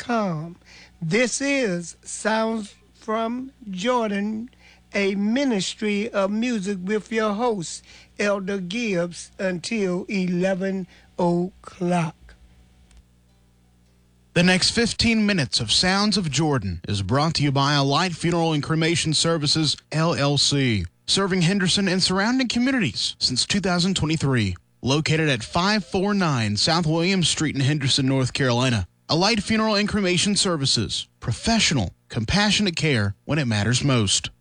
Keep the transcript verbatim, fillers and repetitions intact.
com. This is Sounds from Jordan, a ministry of music with your host, Elder Gibbs, until eleven o'clock. The next fifteen minutes of Sounds of Jordan is brought to you by Alight Funeral and Cremation Services, L L C, serving Henderson and surrounding communities since two thousand twenty-three. Located at five forty-nine South Williams Street in Henderson, North Carolina. Alight Funeral and Cremation Services, professional, compassionate care when it matters most.